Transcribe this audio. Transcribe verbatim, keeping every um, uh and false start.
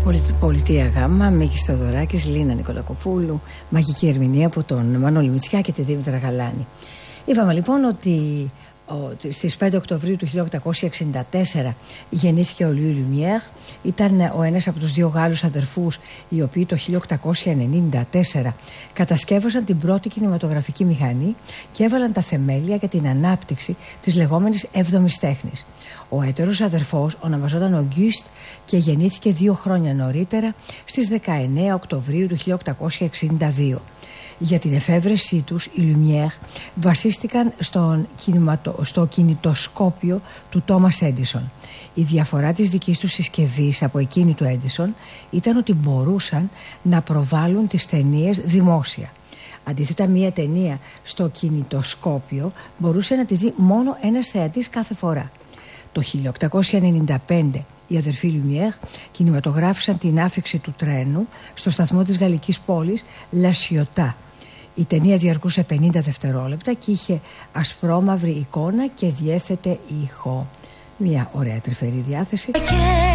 Πολιτεία Γάμα, Μίκης Θεοδωράκης, Λίνα Νικολακοπούλου, μαγική ερμηνεία από τον Μανώλη Μητσιά και τη Δήμητρα Γαλάνη. Είπαμε λοιπόν ότι στις πέντε Οκτωβρίου του χίλια οκτακόσια εξήντα τέσσερα γεννήθηκε ο Λουί Λουμιέρ. Ήταν ο ένας από τους δύο Γάλλους αδερφούς οι οποίοι το χίλια οκτακόσια ενενήντα τέσσερα κατασκεύωσαν την πρώτη κινηματογραφική μηχανή και έβαλαν τα θεμέλια για την ανάπτυξη της λεγόμενης έβδομης τέχνης. Ο έτερος αδερφός ονομαζόταν Ογκούστ και γεννήθηκε δύο χρόνια νωρίτερα στις δεκαεννέα Οκτωβρίου του χίλια οκτακόσια εξήντα δύο. Για την εφεύρεσή τους οι Λουμιέρ βασίστηκαν στον κινηματο... στο κινητοσκόπιο του Τόμας Έντισον. Η διαφορά της δικής τους συσκευής από εκείνη του Έντισον ήταν ότι μπορούσαν να προβάλλουν τις ταινίες δημόσια. Αντίθετα, μία ταινία στο κινητοσκόπιο μπορούσε να τη δει μόνο ένας θεατής κάθε φορά. Το χίλια οκτακόσια ενενήντα πέντε οι αδερφοί Λουμιέρ κινηματογράφησαν την άφιξη του τρένου στο σταθμό της γαλλικής πόλης La Ciotat. Η ταινία διαρκούσε πενήντα δευτερόλεπτα και είχε ασπρόμαυρη εικόνα και διέθετε ήχο. Μια ωραία τρυφερή διάθεση.